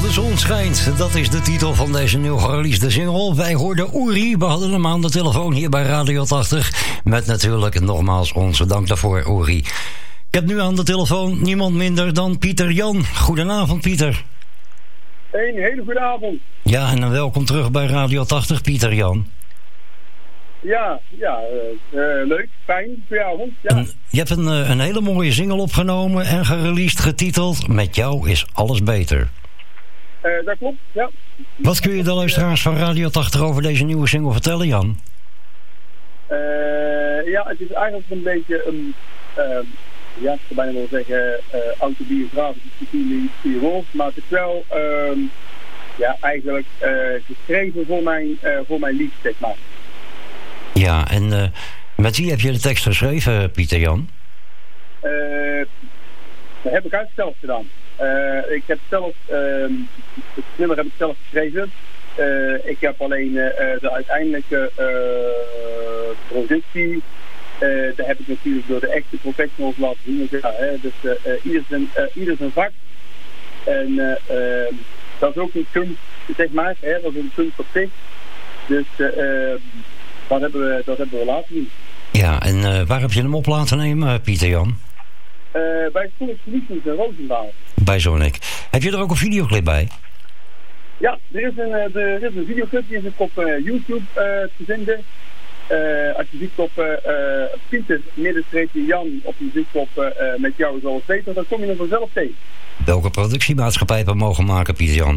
de zon schijnt. Dat is de titel van deze nieuw gereleasede single. Wij hoorden Uri, we hadden hem aan de telefoon hier bij Radio 80. Met natuurlijk nogmaals onze dank daarvoor, Uri. Ik heb nu aan de telefoon niemand minder dan Pieter Jan. Goedenavond, Pieter. Een hele goede avond. Ja, en welkom terug bij Radio 80, Pieter Jan. Ja, leuk, fijn, goedenavond. Ja. Je hebt een hele mooie single opgenomen en gereleased getiteld Met jou is alles beter. Dat klopt, ja. Wat kun je de luisteraars van Radio 80 over deze nieuwe single vertellen, Jan? Ja, het is eigenlijk een beetje een, ik zou bijna wel zeggen, autobiografische rol, maar het is wel, eigenlijk geschreven voor mijn lied, zeg maar. Ja, en met wie heb je de tekst geschreven, Pieter Jan? Dat heb ik zelf gedaan. Ik heb zelf, het nummer heb ik zelf geschreven. Ik heb alleen de uiteindelijke productie, daar heb ik natuurlijk door de echte professionals laten zien. Ja, dus ieder zijn vak. En dat is ook een kunst, zeg maar. Dat is een kunst op zich. Dus dat hebben we laten zien. Ja, en waar heb je hem op laten nemen, Pieter Jan? Bij Sonic Solutions in Roosendaal. Bij Sonic. Heb je er ook een videoclip bij? Ja, er is een videoclip, die is op YouTube te vinden. Als je zoekt op Pieter-Jan op je zoekt op Met jou is alles beter, dan kom je er vanzelf tegen. Welke productiemaatschappij hebben we mogen maken, Pieter Jan?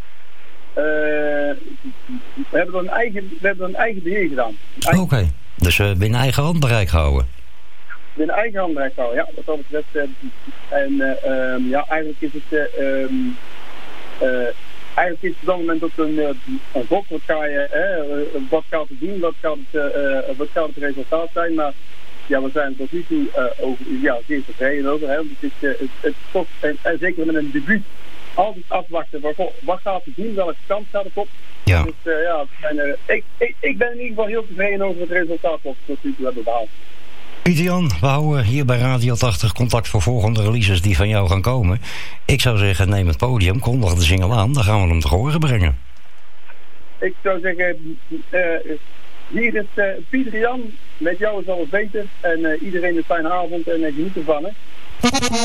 We hebben een eigen beheer gedaan. Oké. Dus binnen eigen handbereik houden? Binnen eigen handbereik houden, ja. Wat dat betreft. Eigenlijk is het... Eigenlijk is het op dat moment ook een gok. Wat gaat het doen? Wat gaat het resultaat zijn? Maar ja, we zijn tot nu toe zeer tevreden over. Hè? Het is toch, en zeker met een debuut, altijd afwachten. Wat gaat het doen? Welke kant gaat het op? Ja. Dus ik ben in ieder geval heel tevreden over het resultaat wat we tot nu toe hebben behaald. Pieter Jan, we houden hier bij Radio 80 contact voor volgende releases die van jou gaan komen. Ik zou zeggen, neem het podium, kondig de single aan, dan gaan we hem te horen brengen. Ik zou zeggen, hier is Pieter Jan, met jou is alles beter. En iedereen een fijne avond en geniet ervan, hè.